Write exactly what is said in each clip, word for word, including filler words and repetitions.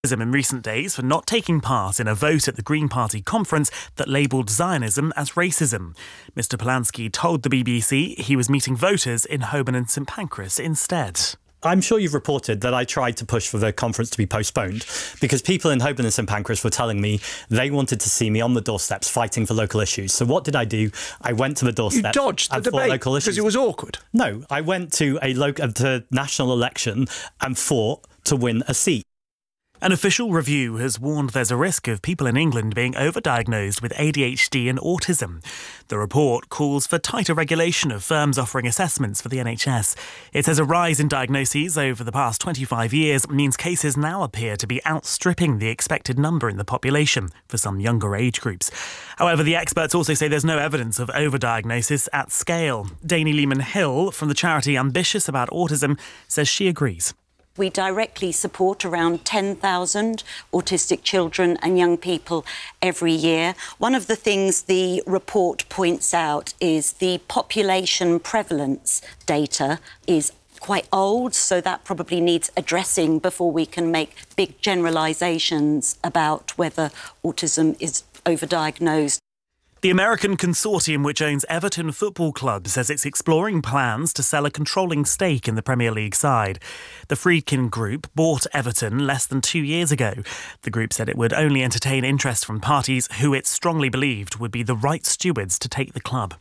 in recent days for not taking part in a vote at the Green Party conference that labelled Zionism as racism. Mister Polanski told the B B C he was meeting voters in Holborn and St Pancras instead. I'm sure you've reported that I tried to push for the conference to be postponed because people in Holborn and St Pancras were telling me they wanted to see me on the doorsteps fighting for local issues. So what did I do? I went to the doorsteps. You dodged the and fought debate local issues. because it was awkward. No, I went to a local to national election and fought to win a seat. An official review has warned there's a risk of people in England being overdiagnosed with A D H D and autism. The report calls for tighter regulation of firms offering assessments for the N H S. It says a rise in diagnoses over the past twenty-five years means cases now appear to be outstripping the expected number in the population for some younger age groups. However, the experts also say there's no evidence of overdiagnosis at scale. Dani Lehman-Hill from the charity Ambitious About Autism says she agrees. We directly support around ten thousand autistic children and young people every year. One of the things the report points out is the population prevalence data is quite old, so that probably needs addressing before we can make big generalisations about whether autism is overdiagnosed. The American consortium, which owns Everton Football Club, says it's exploring plans to sell a controlling stake in the Premier League side. The Friedkin Group bought Everton less than two years ago. The group said it would only entertain interest from parties who it strongly believed would be the right stewards to take the club.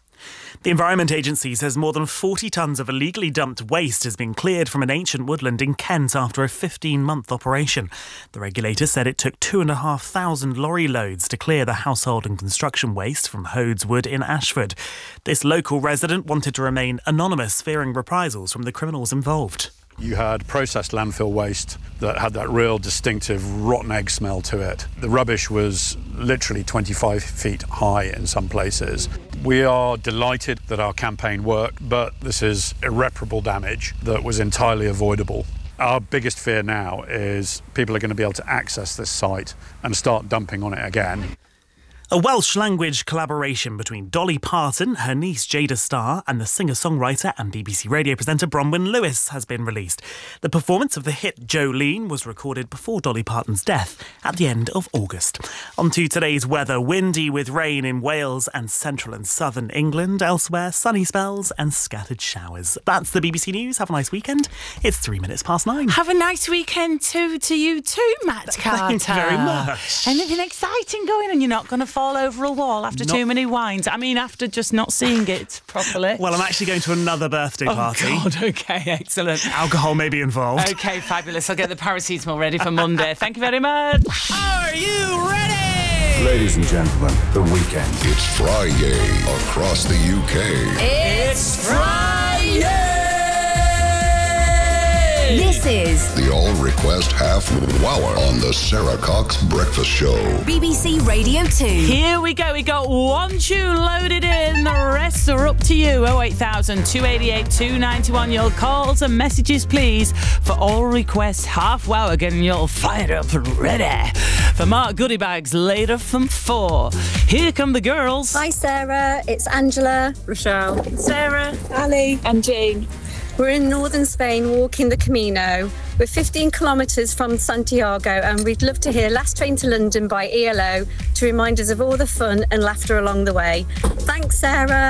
The Environment Agency says more than forty tonnes of illegally dumped waste has been cleared from an ancient woodland in Kent after a fifteen-month operation. The regulator said it took two and a half thousand lorry loads to clear the household and construction waste from Hodes Wood in Ashford. This local resident wanted to remain anonymous, fearing reprisals from the criminals involved. You had processed landfill waste that had that real distinctive rotten egg smell to it. The rubbish was literally twenty-five feet high in some places. We are delighted that our campaign worked, but this is irreparable damage that was entirely avoidable. Our biggest fear now is people are going to be able to access this site and start dumping on it again. A Welsh language collaboration between Dolly Parton, her niece Jada Starr and the singer-songwriter and B B C radio presenter Bronwyn Lewis has been released. The performance of the hit Jolene was recorded before Dolly Parton's death at the end of August. On to today's weather. Windy with rain in Wales and central and southern England. Elsewhere, sunny spells and scattered showers. That's the B B C News. Have a nice weekend. It's three minutes past nine. Have a nice weekend too to you too, Matt Carter. Thank you very much. Anything exciting going on? You're not going to fall over a wall after Not... too many wines. I mean, after just not seeing it properly. Well, I'm actually going to another birthday party. Oh, God, OK, excellent. Alcohol may be involved. OK, fabulous. I'll get the paracetamol ready for Monday. Thank you very much. Are you ready? Ladies and gentlemen, the weekend. It's Friday across the U K. It's Friday! This is the All Request Half Hour on the Sarah Cox Breakfast Show. B B C Radio two. Here we go. We got one tune loaded in. The rest are up to you. oh eight thousand, two eight eight, two nine one. Your calls and messages, please, for All Request Half Hour. Getting you all fired up and ready for Mark Goodie Bags later from four. Here come the girls. Hi, Sarah. It's Angela, Rochelle, Sarah, Ali, and Jean. We're in northern Spain walking the Camino. We're fifteen kilometres from Santiago and we'd love to hear Last Train to London by E L O to remind us of all the fun and laughter along the way. Thanks, Sarah.